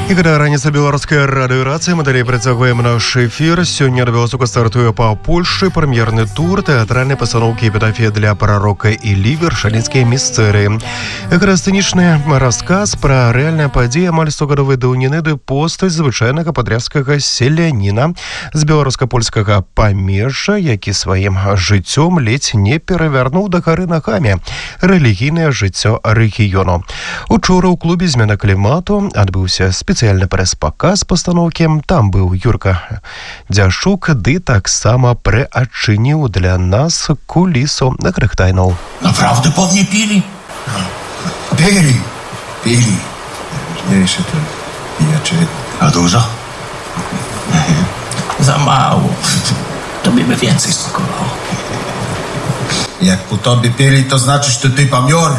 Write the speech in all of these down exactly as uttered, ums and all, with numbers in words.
Ігра раніца беларуская радыёрацыя, мы далей працягваем наш эфір. Сёння на Беласука стартуе па Польшчы прэм'ерны тур тэатральнай пастаноўкі «Эпітафія для прарока Іллі. Вершалінскія містэрыі». Экрасцэнічны расказ пра рэальныя падзеі амаль стогадовай даўніны ды постаць звычайнага падрязкага селяніна з беларуска-польскага памежжа, які сваім жыццём ледзь не перавярнуў да гары нагамі рэлігійнае жыццё рэгіёну. Учора ў клубе «Змена клімату» адбыўся спецыяльны прэс-паказ пастаноўкі. Там быў Юрка Дзяшук, ды таксама прыадчыніў для нас кулісу Крыхтайнаў. Naprawdę pewnie pili? Pili. Pili. Najważniejsze to pijacze. A dużo? Za mało. To by więcej smakowało. Jak po tobie pili, to znaczy, że ty pamior.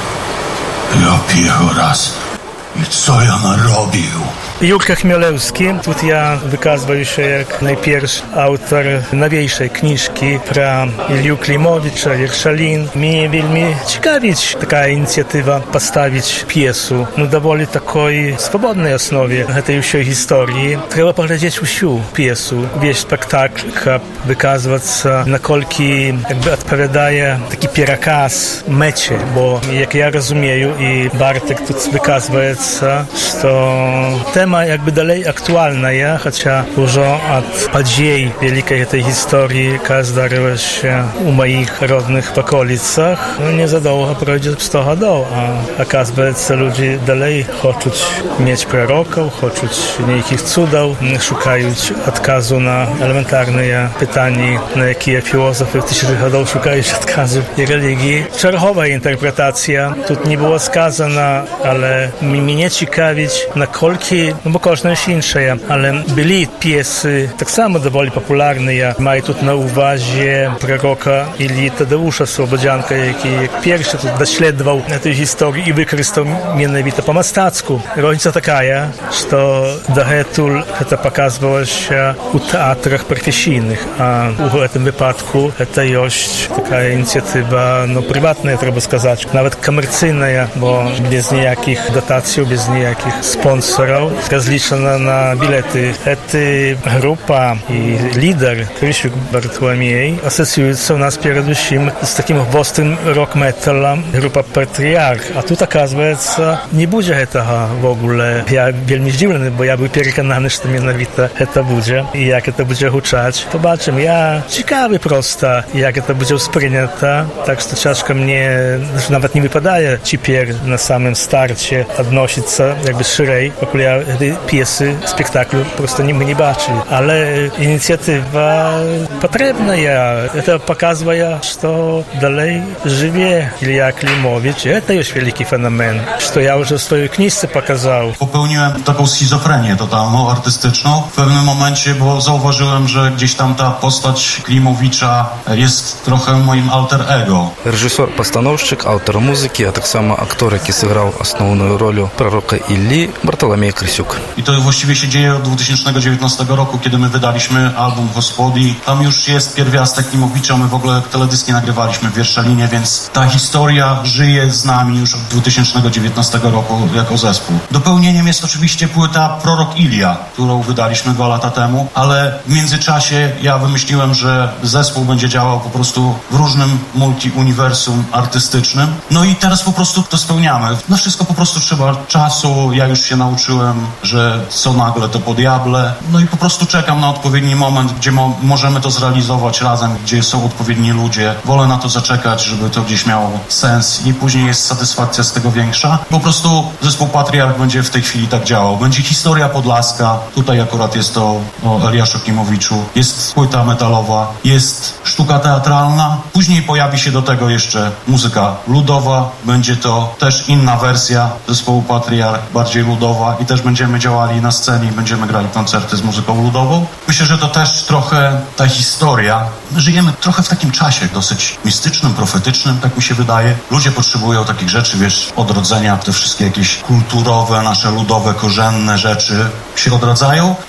Ja piję raz. I co ja narobił? Юрка Хмелевский. Тут я выказываюся як найперш аўтар навейшай кніжкі пра Іллю Клімовіча «Вершалін». Мне вельмі цікавіць такая ініцыятыва паставіць п'есу на даволі такой свабоднай аснове гэтай ўсёй гісторыі. Трэба паглядзець усю п'есу, увесь спектакль, каб выказвацца, наколькі як бы адпавядае такі пераказ мэце, бо як я разумею, і Бартек тут выказваецца, што тэма jakby dalej aktualna, chociaż dużo od podziei wielkiej tej historii, która zdarzyła się u moich rodnych okolicach, no nie za długo przejdzie sto lat, a okazuje się, że ludzie dalej chcą mieć proroków, chcą niekich cudów, szukają odkazu na elementarne pytania, na jakie filozofy w tysiącach lat szukają odkazu i religii. Czerwowa interpretacja, tu nie było skazana, ale mnie ciekawić, na kolki, no bo każda jest inna, ale byli piesy tak samo dowoli popularne. Mają tu na uwadze proroka Illi Tadeusza Słobodzianka, jaki jak pierwszy tu dośledował na tej historii i wykorzystał mianowito po mastacku. Różnica taka, że do hetul to pokazywało się u teatrach profesjonalnych, a w tym wypadku to jest taka inicjatywa no, prywatna, trzeba сказать, nawet komercyjna, bo bez nijakich dotacji, bez nijakich sponsorów, rozliczona na bilety. Эта группа и лидер Крыщук Бартоломей ассоциируется у нас перед всем с таким острым рок-металом группа Патріарх. А тут, оказывается, не будет этого в ogóle. Я вельми здивлений, бо я był переконаний, що mianowito это буде. I jak это będzie huczać. Zobaczymy. Ja ciekawy prosto, jak это będzie wspomniane. Tak, że ciężko mnie nawet nie wypadaje теперь na samym starcie odnosić się jakby szerzej. W ogóle ja pjesy, spektaklu просто мы не бачили. Ale inicjatywa potrzebna. To pokazuje, że dalej żyje Ilja Klimowicz. To jest wielki fenomen, że ja już w swojej książce pokazał. Popełniłem taką schizofrenię totalną, artystyczną. W pewnym momencie, bo zauważyłem, że gdzieś tam ta postać Klimowicza jest trochę moim alter ego. Reżyser-постановщик, autor muzyki, a tak samo aktor, jaki zagrał основную rolę proroka Illi, Bartolomiej Krysiuk. I to właściwie się dzieje od dwa tysiące dziewiętnastego roku, kiedy my wydaliśmy album Gospodi. Tam już jest pierwiastek Klimowicza, my w ogóle teledyski nagrywaliśmy w Wierszalinie, więc ta historia żyje z nami już od dwa tysiące dziewiętnastego roku jako zespół. Dopełnieniem jest oczywiście płyta Prorok Ilja, którą wydaliśmy dwa lata temu, ale w międzyczasie ja wymyśliłem, że zespół będzie działał po prostu w różnym multi-uniwersum artystycznym. No i teraz po prostu to spełniamy. Na wszystko po prostu trzeba czasu, ja już się nauczyłem, że co nagle to po diable. No i po prostu czekam na odpowiedni moment, gdzie mo- możemy to zrealizować razem, gdzie są odpowiedni ludzie. Wolę na to zaczekać, żeby to gdzieś miało sens i później jest satysfakcja z tego większa. Po prostu zespół Patriarch będzie w tej chwili tak działał. Będzie historia podlaska. Tutaj akurat jest to o Eliaszu Klimowiczu. Jest płyta metalowa. Jest sztuka teatralna. Później pojawi się do tego jeszcze muzyka ludowa. Będzie to też inna wersja zespołu Patriarch, bardziej ludowa i też będziemy działali na scenie i będziemy grali koncerty z muzyką ludową. Myślę, że to też trochę ta historia. My żyjemy trochę w takim czasie dosyć mistycznym, profetycznym, tak mi się wydaje. Ludzie potrzebują takich rzeczy, wiesz, odrodzenia. Te wszystkie jakieś kulturowe, nasze ludowe, korzenne rzeczy się odradzają.